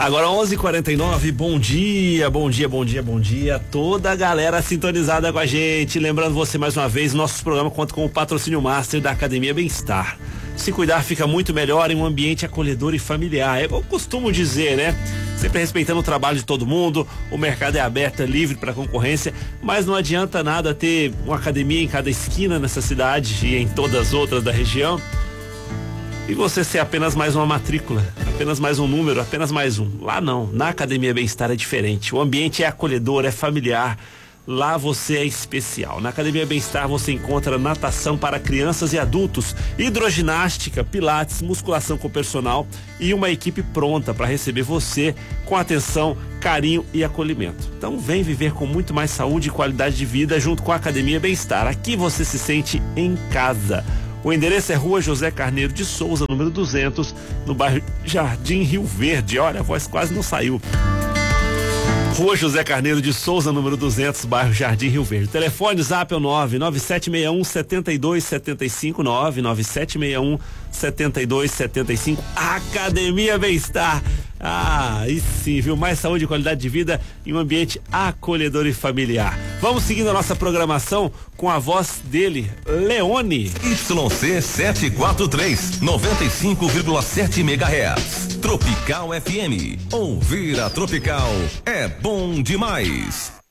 Agora 11:49, bom dia a toda a galera sintonizada com a gente. Lembrando você mais uma vez, nosso programa conta com o patrocínio master da Academia Bem-Estar. Se cuidar fica muito melhor em um ambiente acolhedor e familiar. É como eu costumo dizer, né? Sempre respeitando o trabalho de todo mundo, o mercado é aberto, é livre para concorrência, mas não adianta nada ter uma academia em cada esquina nessa cidade e em todas as outras da região. E você ser apenas mais uma matrícula, apenas mais um número, apenas mais um. Lá não, na Academia Bem-Estar é diferente. O ambiente é acolhedor, é familiar. Lá você é especial. Na Academia Bem-Estar você encontra natação para crianças e adultos, hidroginástica, pilates, musculação com personal e uma equipe pronta para receber você com atenção, carinho e acolhimento. Então vem viver com muito mais saúde e qualidade de vida junto com a Academia Bem-Estar. Aqui você se sente em casa. O endereço é Rua José Carneiro de Souza, número 200, no bairro Jardim Rio Verde. Olha, a voz quase não saiu. Rua José Carneiro de Souza, número 200, bairro Jardim Rio Verde. Telefone Zap é o 99761-7275, 99761-7275. Academia Bem-Estar. Ah, e sim, viu? Mais saúde e qualidade de vida em um ambiente acolhedor e familiar. Vamos seguindo a nossa programação com a voz dele, Leone. YC 743, 95,7 MHz. Tropical FM. Ouvir a Tropical é bom demais.